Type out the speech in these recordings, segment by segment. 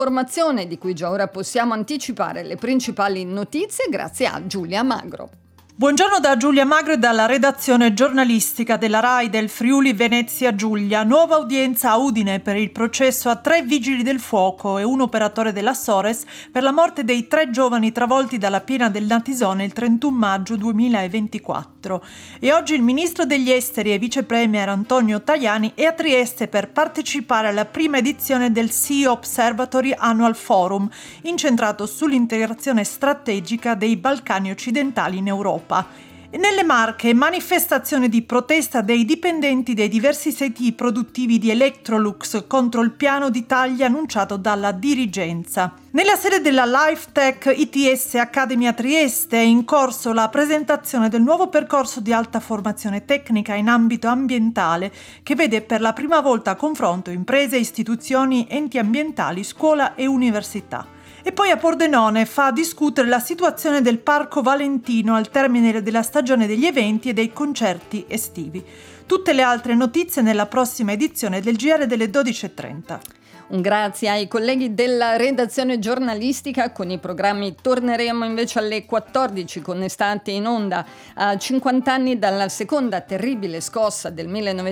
Formazione di cui già ora possiamo anticipare le principali notizie grazie a Giulia Magro. Buongiorno da Giulia Magro e dalla redazione giornalistica della RAI del Friuli Venezia Giulia. Nuova udienza a Udine per il processo a 3 vigili del fuoco e un operatore della Sores per la morte dei 3 giovani travolti dalla piena del Natisone il 31 maggio 2024. E oggi il ministro degli esteri e vice premier Antonio Tajani è a Trieste per partecipare alla prima edizione del Sea Observatory Annual Forum, incentrato sull'integrazione strategica dei Balcani occidentali in Europa. Nelle Marche, manifestazione di protesta dei dipendenti dei diversi siti produttivi di Electrolux contro il piano di tagli annunciato dalla dirigenza. Nella sede della LifeTech ITS Academy a Trieste è in corso la presentazione del nuovo percorso di alta formazione tecnica in ambito ambientale che vede per la prima volta a confronto imprese, istituzioni, enti ambientali, scuola e università. E poi a Pordenone fa discutere la situazione del Parco Valentino al termine della stagione degli eventi e dei concerti estivi. Tutte le altre notizie nella prossima edizione del GR delle 12.30. Un grazie ai colleghi della redazione giornalistica. Con i programmi torneremo invece alle 14 con Estate in onda. A 50 anni dalla seconda terribile scossa del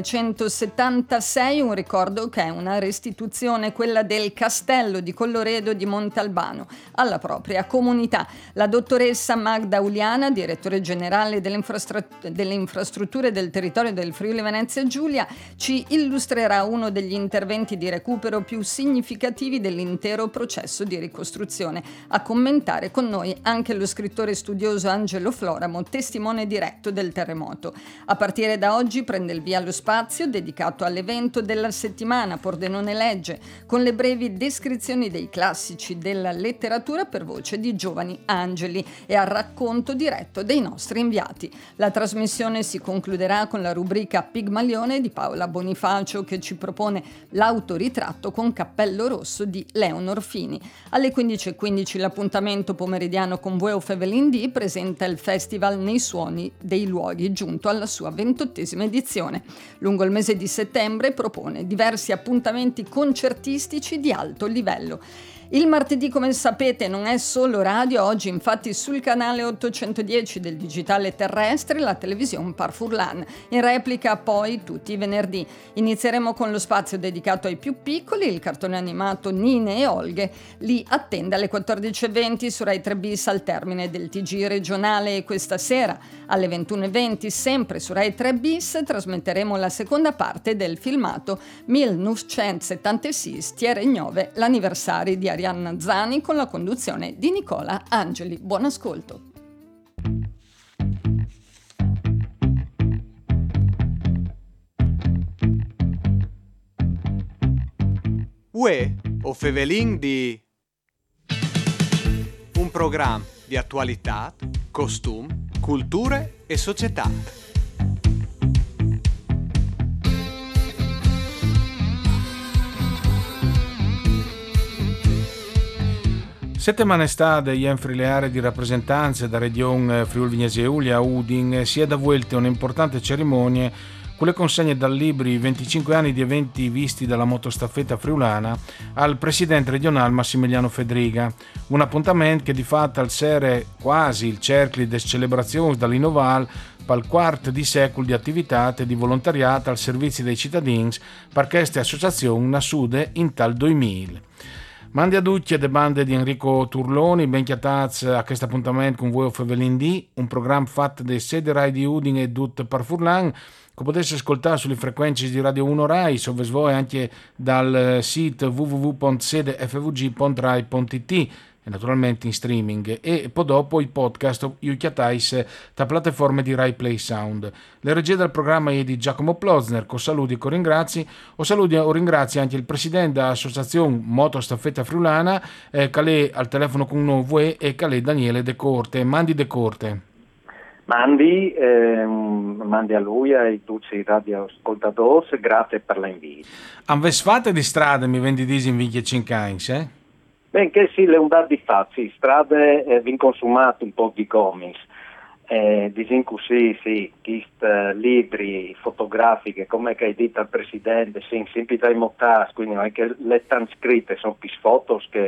1976, un ricordo che è una restituzione, quella del castello di Colloredo di Montalbano, alla propria comunità. La dottoressa Magda Uliana, direttore generale delle infrastrutture del territorio del Friuli Venezia Giulia, ci illustrerà uno degli interventi di recupero più significativi dell'intero processo di ricostruzione. A commentare con noi anche lo scrittore studioso Angelo Floramo, testimone diretto del terremoto. A partire da oggi prende il via lo spazio dedicato all'evento della settimana Pordenone Legge, con le brevi descrizioni dei classici della letteratura per voce di giovani angeli e al racconto diretto dei nostri inviati. La trasmissione si concluderà con la rubrica Pigmalione di Paola Bonifacio, che ci propone l'autoritratto con cappello rosso di Leonor Fini. Alle 15.15 l'appuntamento pomeridiano con Vueo Fevelin D presenta il festival Nei Suoni dei Luoghi, giunto alla sua 28ª edizione. Lungo il mese di settembre propone diversi appuntamenti concertistici di alto livello. Il martedì, come sapete, non è solo radio. Oggi infatti sul canale 810 del digitale terrestre la televisione Par Furlan, in replica poi tutti i venerdì. Inizieremo con lo spazio dedicato ai più piccoli, il cartone animato Nine e Olghe. Li attende alle 14.20 su Rai 3 Bis al termine del TG regionale, e questa sera alle 21.20 sempre su Rai 3 Bis trasmetteremo la seconda parte del filmato 1976 Tiere Gnove, l'anniversario di Arianna Zani, con la conduzione di Nicola Angeli. Buon ascolto. Uè, o Fevelin di un programma di attualità, costum, culture e società. Settimana stade in le aree di rappresentanze da Regione Friuli Venezia Giulia a Udine si è da vuelte un'importante cerimonia con le consegne dal libri 25 anni di eventi visti dalla motostaffetta friulana al presidente regionale Massimiliano Fedriga. Un appuntamento che di fatto al sere quasi il cerchio di celebrazioni dall'Innoval pal quarto di secolo di attività e di volontariato al servizio dei cittadini per queste associazioni nascute in tal 2000. Mandi a tutti e de bande di Enrico Turloni, ben chiataz a questo appuntamento con voi Fevelin D, un programma fatto dai sede Rai di Udine e Dut par Furlan, che potete ascoltare sulle frequenze di Radio 1 Rai, sovvesvoi anche dal sito www.sedefvg.rai.it e naturalmente in streaming, e poi dopo i podcast iuchiatais da piattaforme di Rai Play Sound. Le regie del programma è di Giacomo Plozner, con saluti e con ringrazi. O ringrazio anche il presidente dell'associazione Moto Staffetta Friulana, Calè al telefono con noi e Calè Daniele De Corte. Mandi De Corte. Mandi a lui e ai tutti radioascoltatori, grazie per l'invito. Anvesfate di strade mi vendi disi in Viglie Cincains, eh? Benché sì, le un dato di fatti, strade vi consumate un po' di comics. Disin così, sì, libri fotografiche, come che hai detto al Presidente, sì, sempre dai motas, quindi anche le tan scritte sono più foto che